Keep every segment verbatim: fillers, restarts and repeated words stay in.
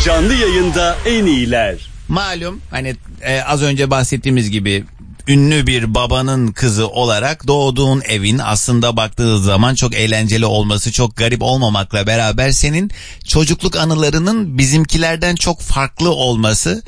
Canlı yayında en iyiler. Malum hani e, az önce bahsettiğimiz gibi ünlü bir babanın kızı olarak doğduğun evin aslında baktığı zaman çok eğlenceli olması, çok garip olmamakla beraber senin çocukluk anılarının bizimkilerden çok farklı olması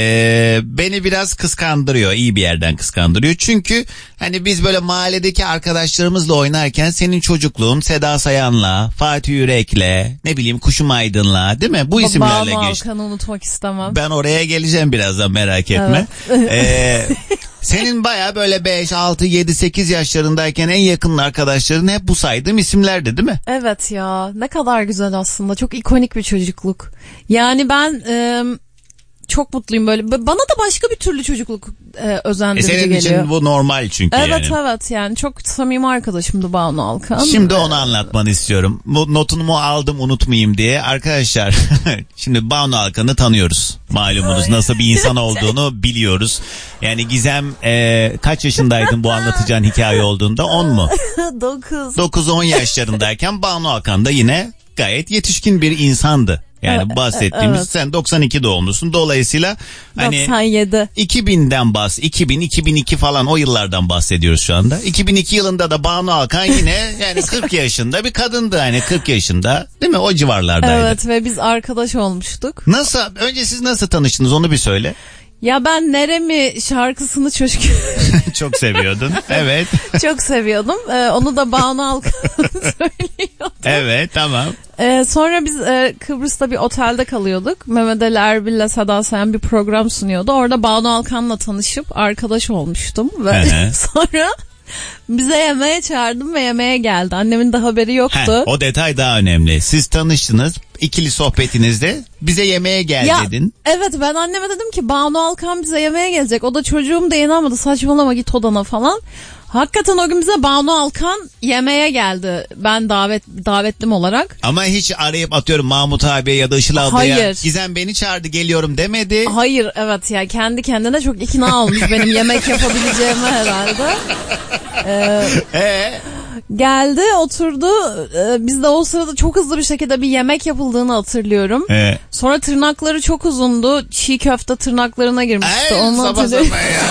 e, beni biraz kıskandırıyor, iyi bir yerden kıskandırıyor. Çünkü hani biz böyle mahalledeki arkadaşlarımızla oynarken senin çocukluğun Seda Sayan'la, Fatih Yürek'le, ne bileyim Kuşum Aydın'la, değil mi? Bu isimlerle Banu geçti. Alkan'ı unutmak istemem. Ben oraya geleceğim birazdan, merak etme. Evet. Ee, senin baya böyle beş, altı, yedi, sekiz yaşlarındayken en yakın arkadaşların hep bu saydığım isimlerdi, değil mi? Evet ya, ne kadar güzel aslında, çok ikonik bir çocukluk. Yani ben e, çok mutluyum böyle. Bana da başka bir türlü çocukluk e, özendirici e senin geliyor. için bu normal çünkü evet, yani. Evet evet yani çok samimi arkadaşımdı Banu Alkan. Şimdi onu anlatmanı istiyorum. Bu notumu aldım unutmayayım diye. Arkadaşlar şimdi Banu Alkan'ı tanıyoruz. Malumunuz nasıl bir insan olduğunu biliyoruz. Yani Gizem e, kaç yaşındaydın bu anlatacağın hikaye olduğunda? on mu? dokuz. dokuz on yaşlarındayken Banu Alkan da yine gayet yetişkin bir insandı. Yani bahsettiğimiz evet. Sen doksan iki doğumlusun. Dolayısıyla hani doksan yedi. iki binden bahs iki bin iki bin iki falan o yıllardan bahsediyoruz şu anda. iki bin iki yılında da Banu Alkan yine yani kırk yaşında bir kadındı, hani kırk yaşında, değil mi? O civarlardaydı. Evet ve biz arkadaş olmuştuk. Nasıl? Önce siz nasıl tanıştınız onu bir söyle. Ya ben Neremi şarkısını çocuk çok seviyordun. Evet. Çok seviyordum. Ee, onu da Banu Alkan söylüyordu. Evet, tamam. Ee, sonra biz e, Kıbrıs'ta bir otelde kalıyorduk. Mehmet Ali Erbil'le Seda Sayan bir program sunuyordu. Orada Banu Alkan'la tanışıp arkadaş olmuştum ve sonra bize yemeğe çağırdım ve yemeğe geldi. Annemin de haberi yoktu. Heh, o detay daha önemli. Siz tanıştınız, ikili sohbetinizde bize yemeğe gel ya, dedin. Evet, ben anneme dedim ki Banu Alkan bize yemeğe gelecek. O da çocuğum da inanmadı, saçmalama git odana falan. Hakikaten o gün bize Banu Alkan yemeğe geldi. Ben davet davetlim olarak. Ama hiç arayıp atıyorum Mahmut abiye ya da Işıl ablaya Hayır. Gizem beni çağırdı geliyorum demedi. Hayır, evet ya, kendi kendine çok ikna olmuş benim yemek yapabileceğime herhalde. Ee, ee? Geldi, oturdu. Ee, biz de o sırada çok hızlı bir şekilde bir yemek yapıldığını hatırlıyorum. Ee? Sonra tırnakları çok uzundu. Çiğ köfte tırnaklarına girmişti. Ay, Onu sabah hatırlıyorum. sabah ya.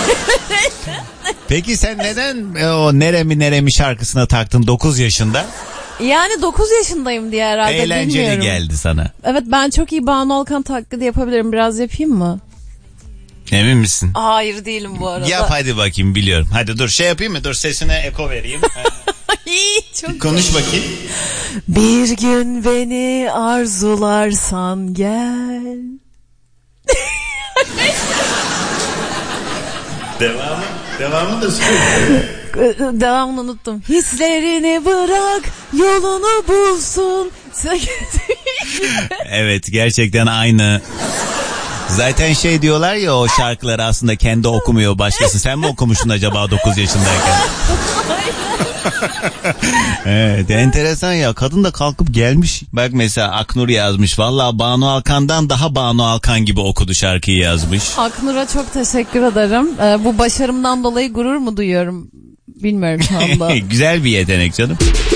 Peki sen neden o Neremi Neremi şarkısına taktın dokuz yaşında? Yani dokuz yaşındayım diye herhalde, eğlenceli bilmiyorum. geldi sana. Evet, ben çok iyi Banu Alkan taklidi yapabilirim. Biraz yapayım mı? Emin misin? Hayır, değilim bu arada. Yap hadi bakayım, biliyorum. Hadi dur şey yapayım mı? Dur sesine eko vereyim. Çok konuş bakayım. Bir gün beni arzularsan gel. Devamı, devamı da söyle. Devamını unuttum. Hislerini bırak, yolunu bulsun. Evet, gerçekten aynı. Zaten şey diyorlar ya, o şarkıları aslında kendi okumuyor, başkası. Sen mi okumuştun acaba dokuz yaşındayken? Evet, enteresan ya, kadın da kalkıp gelmiş. Bak mesela Aknur yazmış, vallahi Banu Alkan'dan daha Banu Alkan gibi okudu şarkıyı yazmış. Aknur'a çok teşekkür ederim. Ee, bu başarımdan dolayı gurur mu duyuyorum bilmiyorum şu anda. Güzel bir yetenek canım.